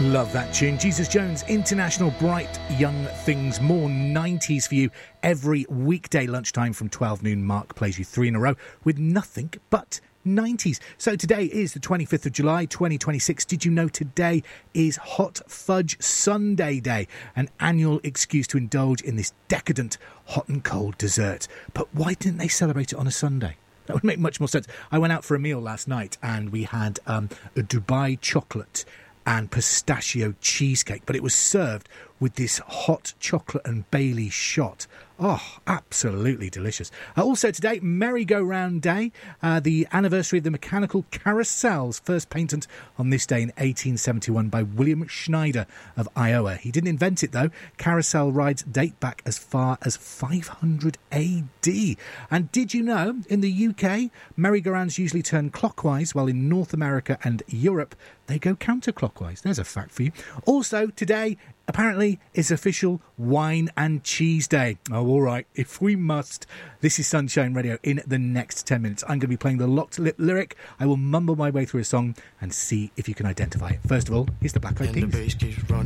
Love that tune. Jesus Jones, International Bright Young Things. More 90s for you every weekday lunchtime from 12 noon. Mark plays you 3 in a row with nothing but 90s. So today is the 25th of July 2026. Did you know today is Hot Fudge Sundae Day, an annual excuse to indulge in this decadent hot and cold dessert? But why didn't they celebrate it on a Sunday? That would make much more sense. I went out for a meal last night and we had a Dubai chocolate and pistachio cheesecake, but it was served with this hot chocolate and Bailey shot. Oh, absolutely delicious. Also today, Merry-Go-Round Day, the anniversary of the mechanical carousels, first patent on this day in 1871 by William Schneider of Iowa. He didn't invent it, though. Carousel rides date back as far as 500 AD. And did you know, in the UK, merry-go-rounds usually turn clockwise, while in North America and Europe, they go counterclockwise. There's a fact for you. Also, today, apparently, is official Wine and Cheese Day. Oh, all right, if we must. This is Sunshine Radio. In the next 10 minutes, I'm going to be playing the Locked Lip lyric. I will mumble my way through a song and see if you can identify it. First of all, here's the Black Eyed Peas.